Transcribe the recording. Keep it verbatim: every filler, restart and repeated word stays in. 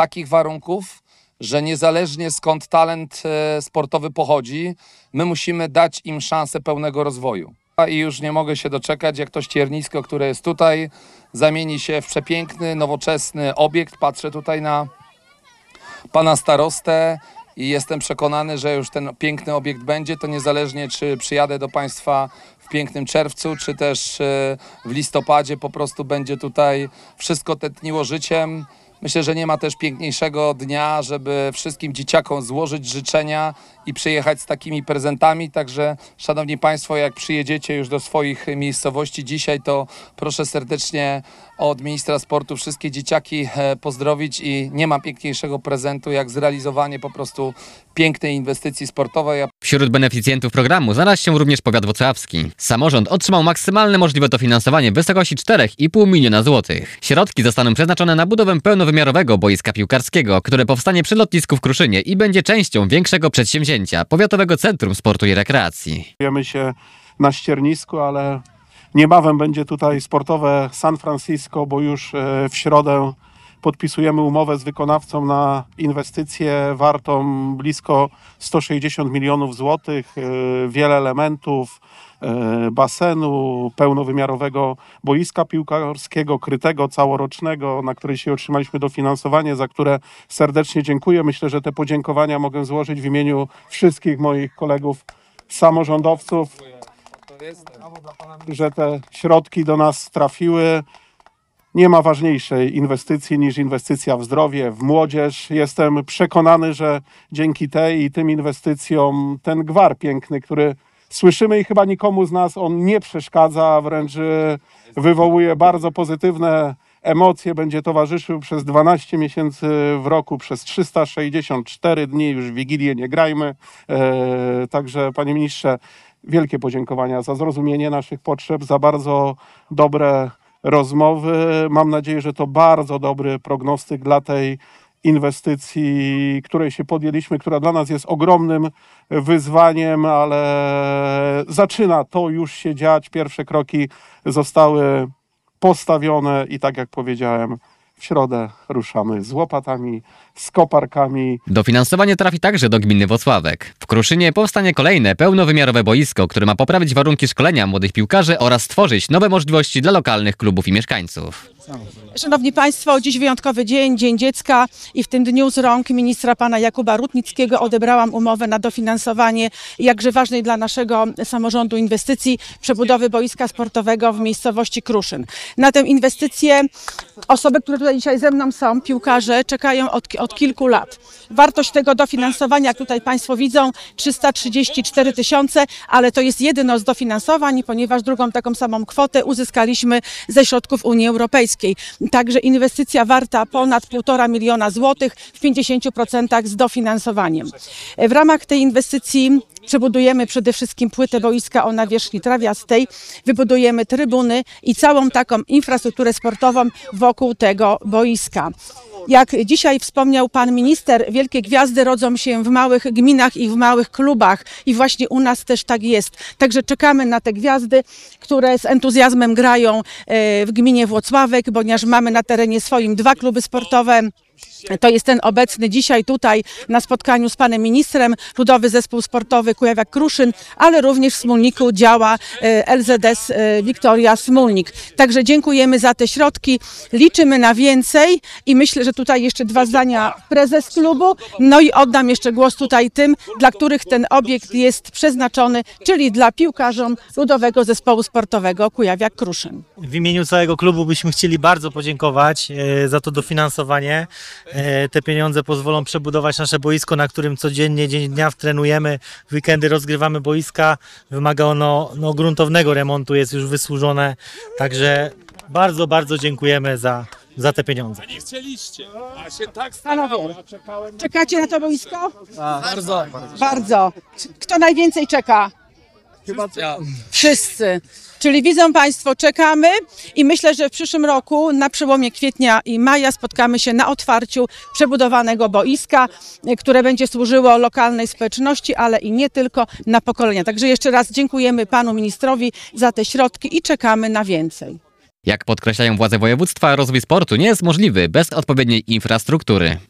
takich warunków, że niezależnie skąd talent sportowy pochodzi, my musimy dać im szansę pełnego rozwoju. I już nie mogę się doczekać, jak to ściernisko, które jest tutaj, zamieni się w przepiękny, nowoczesny obiekt. Patrzę tutaj na pana starostę i jestem przekonany, że już ten piękny obiekt będzie, to niezależnie czy przyjadę do państwa w pięknym czerwcu, czy też w listopadzie, po prostu będzie tutaj wszystko tętniło życiem. Myślę, że nie ma też piękniejszego dnia, żeby wszystkim dzieciakom złożyć życzenia i przyjechać z takimi prezentami. Także, szanowni państwo, jak przyjedziecie już do swoich miejscowości dzisiaj, to proszę serdecznie od ministra sportu wszystkie dzieciaki pozdrowić i nie ma piękniejszego prezentu jak zrealizowanie po prostu pięknej inwestycji sportowej. Wśród beneficjentów programu znalazł się również powiat włocławski. Samorząd otrzymał maksymalne możliwe dofinansowanie w wysokości cztery i pół miliona złotych. Środki zostaną przeznaczone na budowę pełnowymiarowego boiska piłkarskiego, które powstanie przy lotnisku w Kruszynie i będzie częścią większego przedsięwzięcia Powiatowego Centrum Sportu i Rekreacji. Wiemy się na ściernisku, ale niebawem będzie tutaj sportowe San Francisco, bo już w środę podpisujemy umowę z wykonawcą na inwestycję wartą blisko sto sześćdziesiąt milionów złotych, wiele elementów, basenu, pełnowymiarowego boiska piłkarskiego, krytego, całorocznego, na który się otrzymaliśmy dofinansowanie, za które serdecznie dziękuję. Myślę, że te podziękowania mogę złożyć w imieniu wszystkich moich kolegów samorządowców, że te środki do nas trafiły. Nie ma ważniejszej inwestycji niż inwestycja w zdrowie, w młodzież. Jestem przekonany, że dzięki tej i tym inwestycjom ten gwar piękny, który słyszymy i chyba nikomu z nas on nie przeszkadza, a wręcz wywołuje bardzo pozytywne emocje, będzie towarzyszył przez dwanaście miesięcy w roku, przez trzysta sześćdziesiąt cztery dni, już w Wigilię nie grajmy. Eee, także panie ministrze, wielkie podziękowania za zrozumienie naszych potrzeb, za bardzo dobre rozmowy. Mam nadzieję, że to bardzo dobry prognostyk dla tej inwestycji, której się podjęliśmy, która dla nas jest ogromnym wyzwaniem, ale zaczyna to już się dziać. Pierwsze kroki zostały postawione i tak jak powiedziałem, w środę ruszamy z łopatami, z koparkami. Dofinansowanie trafi także do gminy Włocławek. W Kruszynie powstanie kolejne pełnowymiarowe boisko, które ma poprawić warunki szkolenia młodych piłkarzy oraz stworzyć nowe możliwości dla lokalnych klubów i mieszkańców. Szanowni Państwo, dziś wyjątkowy dzień, Dzień Dziecka i w tym dniu z rąk ministra pana Jakuba Rutnickiego odebrałam umowę na dofinansowanie jakże ważnej dla naszego samorządu inwestycji przebudowy boiska sportowego w miejscowości Kruszyn. Na tę inwestycję osoby, które tutaj dzisiaj ze mną są, piłkarze, czekają od, od kilku lat. Wartość tego dofinansowania, jak tutaj Państwo widzą, trzysta trzydzieści cztery tysiące, ale to jest jedno z dofinansowań, ponieważ drugą taką samą kwotę uzyskaliśmy ze środków Unii Europejskiej. Także inwestycja warta ponad półtora miliona złotych w pięćdziesięciu procentach z dofinansowaniem. W ramach tej inwestycji przebudujemy przede wszystkim płytę boiska o nawierzchni trawiastej, wybudujemy trybuny i całą taką infrastrukturę sportową wokół tego boiska. Jak dzisiaj wspomniał pan minister, wielkie gwiazdy rodzą się w małych gminach i w małych klubach i właśnie u nas też tak jest. Także czekamy na te gwiazdy, które z entuzjazmem grają w gminie Włocławek, ponieważ mamy na terenie swoim dwa kluby sportowe. To jest ten obecny dzisiaj tutaj na spotkaniu z panem ministrem, Ludowy Zespół Sportowy Kujawiak-Kruszyn, ale również w Smólniku działa L Z S Wiktoria Smólnik. Także dziękujemy za te środki, liczymy na więcej i myślę, że tutaj jeszcze dwa zdania prezes klubu, no i oddam jeszcze głos tutaj tym, dla których ten obiekt jest przeznaczony, czyli dla piłkarzom Ludowego Zespołu Sportowego Kujawiak-Kruszyn. W imieniu całego klubu byśmy chcieli bardzo podziękować za to dofinansowanie. Te pieniądze pozwolą przebudować nasze boisko, na którym codziennie, dzień dnia trenujemy. W weekendy rozgrywamy boiska. Wymaga ono no, gruntownego remontu, jest już wysłużone. Także bardzo, bardzo dziękujemy za, za te pieniądze. Nie chcieliście, a się tak Panowie, czekacie na to boisko? Bardzo. Bardzo. Kto najwięcej czeka? Chyba ja. Wszyscy. Czyli widzą Państwo, czekamy i myślę, że w przyszłym roku na przełomie kwietnia i maja spotkamy się na otwarciu przebudowanego boiska, które będzie służyło lokalnej społeczności, ale i nie tylko, na pokolenia. Także jeszcze raz dziękujemy panu ministrowi za te środki i czekamy na więcej. Jak podkreślają władze województwa, rozwój sportu nie jest możliwy bez odpowiedniej infrastruktury.